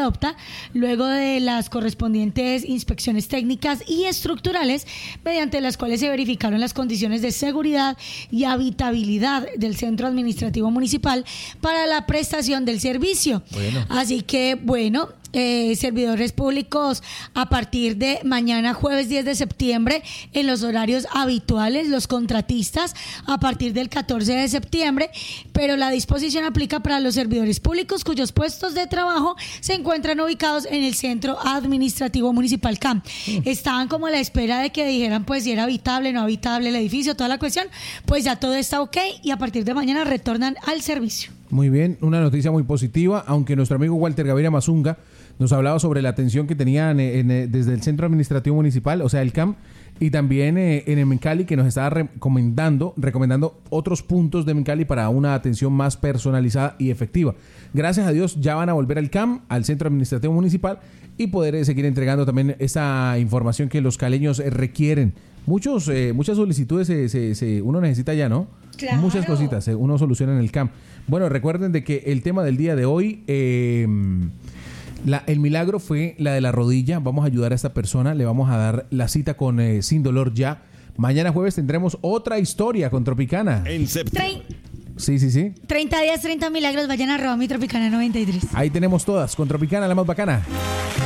adopta luego de las correspondientes inspecciones técnicas y estructurales, mediante las cuales se verificaron las condiciones de seguridad y habitabilidad del centro administrativo municipal para la prestación del servicio. Bueno. Así que, bueno, servidores públicos a partir de mañana jueves 10 de septiembre en los horarios habituales, los contratistas a partir del 14 de septiembre, pero la disposición aplica para los servidores públicos cuyos puestos de trabajo se encuentran ubicados en el centro administrativo municipal CAM. Estaban como a la espera de que dijeran pues si era habitable, no habitable el edificio, toda la cuestión, pues ya todo está ok y a partir de mañana retornan al servicio. Muy bien, una noticia muy positiva, aunque nuestro amigo Walter Gaviria Mazunga nos hablaba sobre la atención que tenían desde el Centro Administrativo Municipal, o sea, el CAM, y también en el Mencali, que nos estaba recomendando otros puntos de Mencali para una atención más personalizada y efectiva. Gracias a Dios ya van a volver al CAM, al Centro Administrativo Municipal, y poder seguir entregando también esa información que los caleños requieren. Muchas solicitudes uno necesita ya, ¿no? Claro. Muchas cositas uno soluciona en el CAM. Bueno, recuerden de que el tema del día de hoy, el milagro fue la de la rodilla. Vamos a ayudar a esta persona, le vamos a dar la cita con Sin Dolor Ya. Mañana jueves tendremos otra historia con Tropicana. En septiembre. Sí. 30 días, 30 milagros, vayan a @mi Tropicana 93. Ahí tenemos todas, con Tropicana, la más bacana.